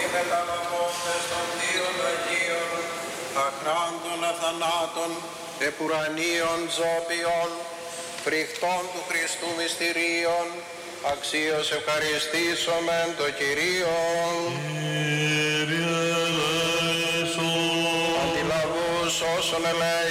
μεταλαβώντες των θείων Αγίων, αχράντων αθανάτων, επουρανίων ζώπιων, φρικτών του Χριστού μυστηρίων, αξίως ευχαριστήσομεν το Κυρίον. Αντιλαβούς όσων ελέγχει